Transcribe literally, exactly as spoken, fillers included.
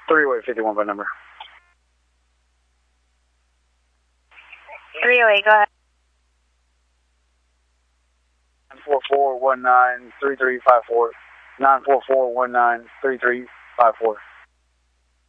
three oh eight fifty-one by number. three oh eight, go ahead. nine four four one nine three three five four. nine four four one nine three three five four.